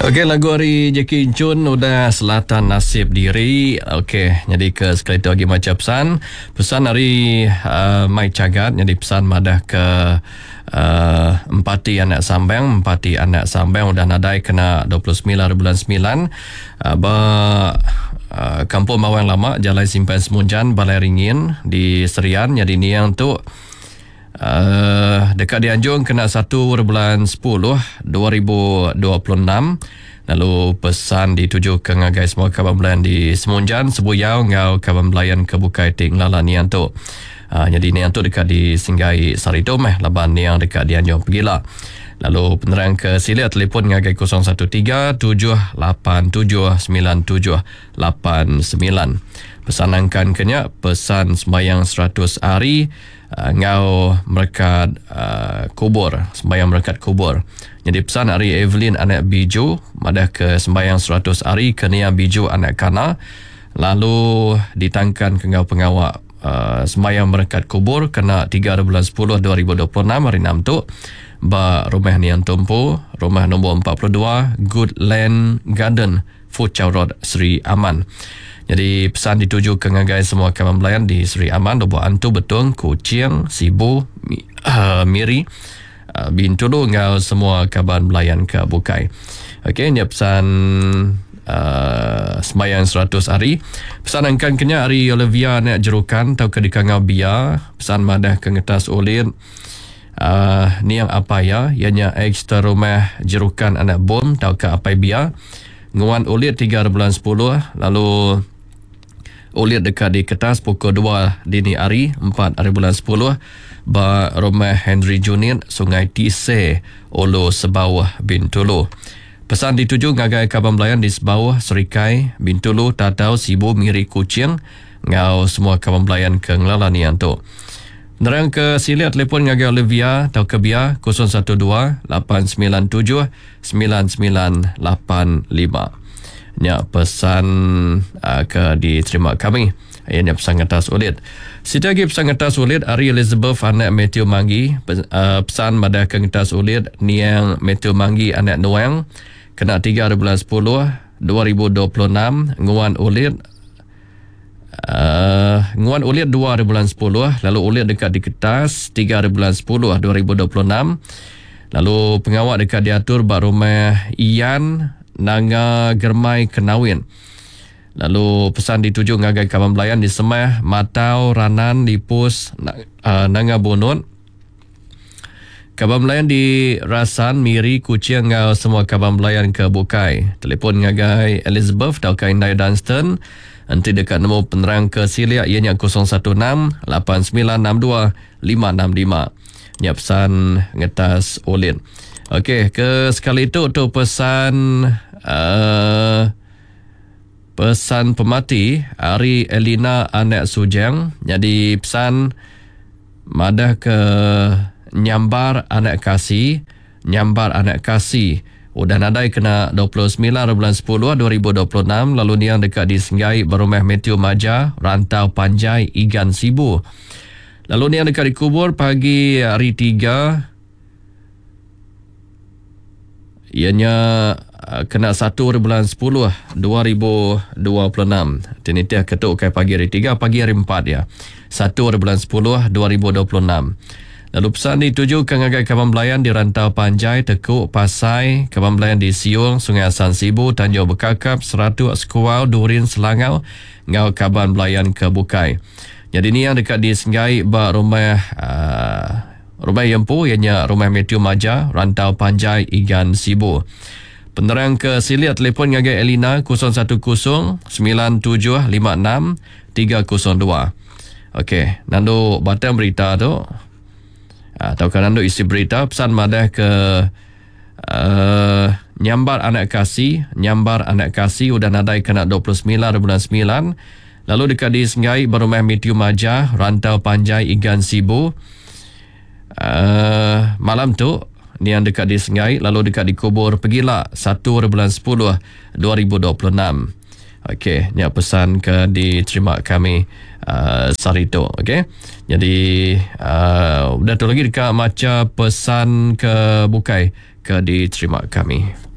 Okey, lagu hari Jackie Chun udah selatan nasib diri. Okey, jadi ke sekali tu lagi macam pesan hari Mai Cagat, jadi pesan madah ke empati anak sambang udah nadai kena 29 bulan 9 Kampung Mawang Lama, Jalan Simpan Semunjan, Balai Ringin di Serian. Jadi ni yang tu dekat di Anjung kena 1 bulan 10 2026. Lalu pesan dituju ke ngagai semua kawan belayan di Semunjan, Sebuyau, ngau kawan belayan ke Bukai Ting Lala ni yang tu. Jadi ni yang tu dekat di Singgai Saridom laban ni yang dekat di Anjung pergilah. Lalu penerang ke Silia, telefon ngagai 013-787-9789. Pesanangkan kenya pesan sembayang 100 hari ngau merekat kubur, sembayang merekat kubur. Jadi pesan hari Evelyn anak Biju madah ke sembayang 100 hari kenia Biju anak Kana. Lalu ditangkan ke ngau pengawak sembayang merekat kubur kena 3 bulan 10 2026 hari 6 tu ba rumah ni yang tumpu, rumah nombor 42 Goodland Garden, Fuchau Road, Seri Aman. Jadi pesan dituju ke ngagai semua kawan belayan di Seri Aman, Dobo Antu, Betung, Kuching, Sibu, Miri, Bintulu, ngau semua kawan belayan ke Bukai. Okey, ni pesan sembayang 100 hari. Pesan angkan kenya hari Olivia nak jerukan tau ke di Kangau Bia. Pesan madah ke ngetas ulit. Ni yang apa ya? Ianya ekstra rumah jerukan anak bom tau ke apa Bia. Nguan ulit 3 bulan 10. Lalu ulit dekat di Ketas pukul 2 dini hari 4 hari bulan 10 ba rumah Henry Junior, Sungai Tise, Ulu Sebawah, Bintulu. Pesan dituju ngagai kawan belayan di Sebawah, Serikai, Bintulu, Tatau, Sibu, Miri, Kuching, ngau semua kawan belayan ke Ngelala ni yang tu. Nerang ke Silia, telefon ngagai Olivia tau ke Bia 012-897-9985. Nya pesan ke diterima kami. Ini pesan atas ulit. Siti lagi pesan atas ulit Ari Elizabeth anak Matthew Manggi. Pesan madah ke atas ulit ni yang Matthew Manggi anak Noang kena 3 bulan 10 2026 nguan ulit. Nguan ulit 2 bulan 10. Lalu ulit dekat di Ketas 3 bulan 10 2026. Lalu pengawak dekat diatur bak rumah Ian Nanga Germai Kenawin. Lalu pesan dituju ngagai kawan belayan di Semah, Matau, Ranan, Lipus, Nanga Bonut. Kawan belayan di Rasan, Miri, Kuching, ngau semua kawan belayan ke Bukai. Telefon ngagai Elizabeth tau ke Indai Dunstan. Nanti dekat nombor penerang ke Silia ianya 016-8962-565. Ni pesan ngetas ulit. Okey, ke sekali itu tu pesan pesan pemati Ari Elina anak Sujang. Jadi pesan madah ke Nyambar anak Kasih, udah nadai kena 29 bulan 10 2026. Lalu ni yang dekat di Senggai Berumah Matthew Maja, Rantau Panjai, Igan Sibu. Lalu ni yang dekat di Kubur pagi hari 3 ianya kena 1 bulan 10 2026. Tinitiah ketuk ke pagi hari 3 pagi hari 4 ya. 1 bulan 10 2026. Lalu pesan dituju ke ngagai kawan belayan di Rantau Panjai, Tekuk, Pasai, kawan belayan di Siung, Sungai Asan Sibu, Tanjung Bekakap, Seratu, Sekuau, Durin, Selangau, ngau kawan belayan ke Bukai. Jadi ni yang dekat di Senggai bak rumah rumah Yempu, ianya rumah Matthew Maja, Rantau Panjai, Igan Sibu. Penerang ke Silia, telefon ngagai Elina 010-9756-302. Okey, Nando batang berita tu. Atau kan Nando isi berita pesan madah ke Nyambar anak Kasih udah nadai kena 29 bulan 9. Lalu dekat di Senggai Berumah Matthew Maja, Rantau Panjai, Igan Sibu. Malam tu ni yang dekat di Senggai. Lalu dekat di Kubur pergilah 1 bulan 10 2026. Okey, ni pesan ke diterima kami Sarito. Okey, jadi udah tu lagi dekat macam pesan ke Bukai ke diterima kami.